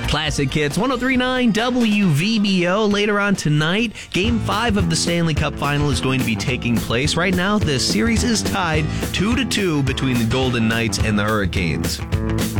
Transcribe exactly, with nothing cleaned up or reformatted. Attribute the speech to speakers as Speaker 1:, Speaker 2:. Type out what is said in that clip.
Speaker 1: Classic Hits, one oh three point nine W V B O. Later on tonight, Game five of the Stanley Cup Final is going to be taking place. Right now, the series is tied two to two between the Golden Knights and the Hurricanes.